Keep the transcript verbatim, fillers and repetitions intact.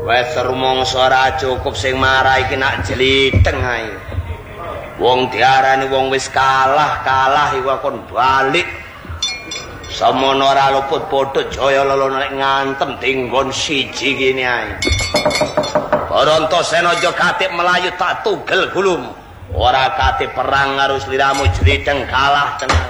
Wes rumangsa ora cukup sing marah iki nak jliteng ae. Wong diarani wong wis kalah, kalah iku kon balik. Samono ora luput padha jaya lelana nek ngantem dinggon siji kene ae. Barantasena aja katip melayu tak tugel gulum. Ora katip perang karo sliramu jliteng kalah tenang.